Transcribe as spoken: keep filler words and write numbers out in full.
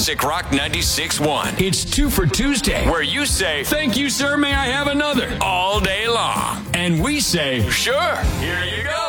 Classic Rock ninety-six point one. It's Two for Tuesday, Where you say, thank you, sir, may I have another? all day long. And we say, Sure, here you go.